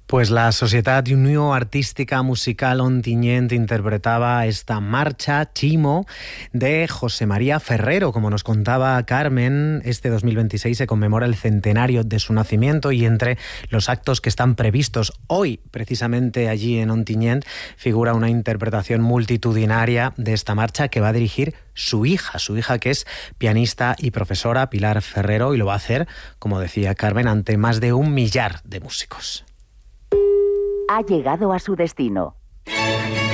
Pues la Societat Unió Artística Musical Ontinyent interpretaba esta marcha Chimo de José María Ferrero. Como nos contaba Carmen, este 2026 se conmemora el centenario de su nacimiento y entre los actos que están previstos hoy, precisamente allí en Ontinyent, figura una interpretación multitudinaria de esta marcha que va a dirigir su hija que es pianista y profesora, Pilar Ferrero, y lo va a hacer, como decía Carmen, ante más de 1 millar de músicos. Ha llegado a su destino.